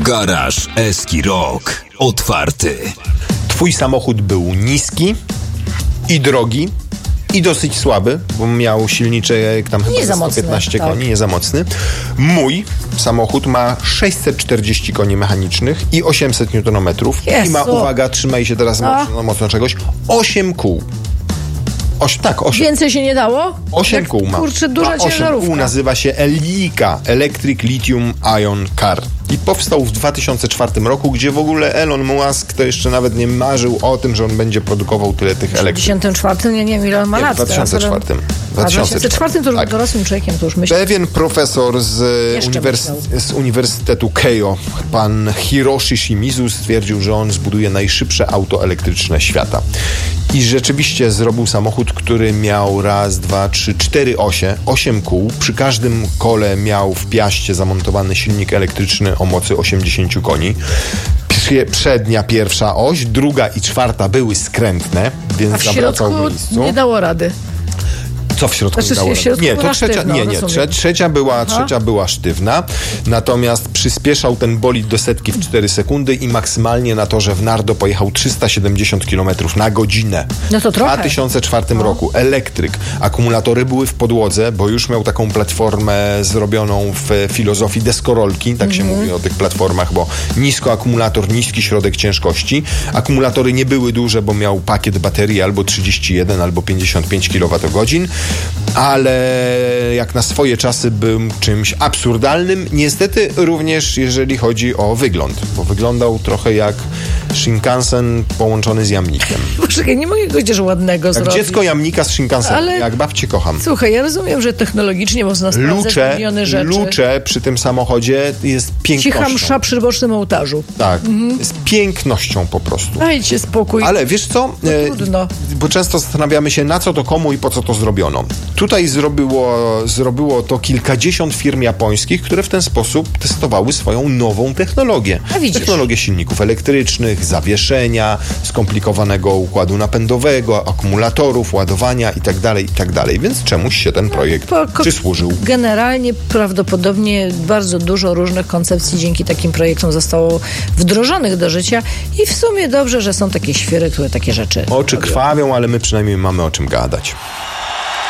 Garaż Eski Rock. Otwarty. Twój samochód był niski i drogi i dosyć słaby, bo miał silniczek tam chyba 115 koni, nie za mocny. Mój samochód ma 640 koni mechanicznych i 800 Nm i ma, uwaga, trzymaj się teraz mocno czegoś, 8 kół. 8. Więcej się nie dało? 8 kół ma. Kurczę, duża 8 kół, nazywa się Elika, Electric Lithium Ion Car. I powstał w 2004 roku, gdzie w ogóle Elon Musk to jeszcze nawet nie marzył o tym, że on będzie produkował tyle tych elektryk. W 2004? Ja nie wiem, ile on ma lat. W 2004. W 2004 to już tak. Dorosłym człowiekiem, to już myślę. Pewien profesor z Uniwersytetu Keio, pan Hiroshi Shimizu, stwierdził, że on zbuduje najszybsze auto elektryczne świata. I rzeczywiście zrobił samochód, który miał 4 osie, 8 kół. Przy każdym kole miał w piaście zamontowany silnik elektryczny o mocy 80 koni. Przednia pierwsza oś, druga i czwarta były skrętne, więc zawracał w miejscu. Nie dało rady. Co w środku nie dało rady? Nie, to trzecia była sztywna, natomiast przyspieszał ten bolid do setki w 4 sekundy i maksymalnie na torze w Nardo pojechał 370 km na godzinę. No to trochę. W 2004 roku. Elektryk. Akumulatory były w podłodze, bo już miał taką platformę zrobioną w filozofii deskorolki, tak się mówi o tych platformach, bo nisko akumulator, niski środek ciężkości. Akumulatory nie były duże, bo miał pakiet baterii albo 31, albo 55 kWh. Ale jak na swoje czasy był czymś absurdalnym, niestety również jeżeli chodzi o wygląd, bo wyglądał trochę jak Shinkansen połączony z jamnikiem. Poczekaj, nie mogę chociaż ładnego zrobić. Dziecko jamnika z Shinkansenem, ale jak babcię kocham. Słuchaj, ja rozumiem, że technologicznie można sprawdzać miliony rzeczy. Lucze przy tym samochodzie jest pięknością. Cicha msza przy bocznym ołtarzu. Tak, jest pięknością po prostu. Dajcie spokój. Ale wiesz co? Trudno. Bo często zastanawiamy się, na co to komu i po co to zrobiono. Tutaj zrobiło to kilkadziesiąt firm japońskich, które w ten sposób testowały swoją nową technologię. Technologię silników elektrycznych, zawieszenia, skomplikowanego układu napędowego, akumulatorów, ładowania itd. Więc czemuś się ten projekt przysłużył. Generalnie prawdopodobnie bardzo dużo różnych koncepcji dzięki takim projektom zostało wdrożonych do życia i w sumie dobrze, że są takie świry, które takie rzeczy Oczy robią. krwawią, ale my przynajmniej mamy o czym gadać.